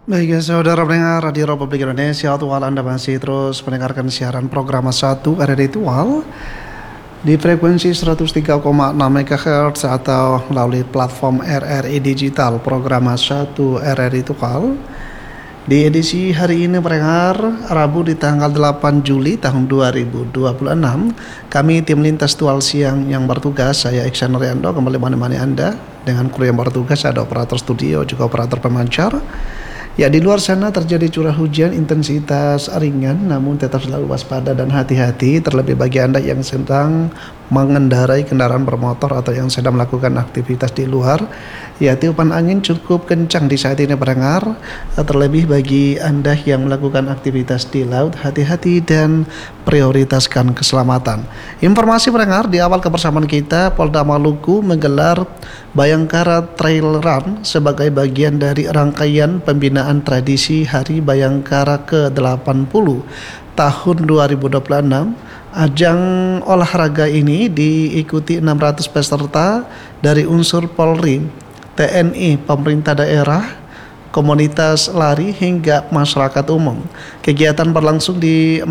Baik ya saudara pendengar Radio Republik Indonesia Tual, Anda masih terus mendengarkan siaran program 1 RRI Tual di frekuensi 103,6 MHz atau melalui platform RRI Digital program 1 RRI Tual. Di edisi hari ini pendengar, Rabu di tanggal 8 Juli tahun 2026, kami tim Lintas Tual Siang yang bertugas, saya Iksan Riando kembali menemani Anda dengan kru yang bertugas, ada operator studio juga operator pemancar. Ya, di luar sana terjadi curah hujan intensitas ringan, namun tetap selalu waspada dan hati-hati, terlebih bagi Anda yang sedang mengendarai kendaraan bermotor atau yang sedang melakukan aktivitas di luar. Ya, tiupan angin cukup kencang di saat ini pendengar, terlebih bagi Anda yang melakukan aktivitas di laut, hati-hati dan prioritaskan keselamatan. Informasi pendengar, di awal kebersamaan kita, Polda Maluku menggelar Bayangkara Trail Run sebagai bagian dari rangkaian pembinaan tradisi Hari Bayangkara ke-80 tahun 2026. Ajang olahraga ini diikuti 600 peserta dari unsur Polri, TNI, pemerintah daerah, komunitas lari hingga masyarakat umum. Kegiatan berlangsung di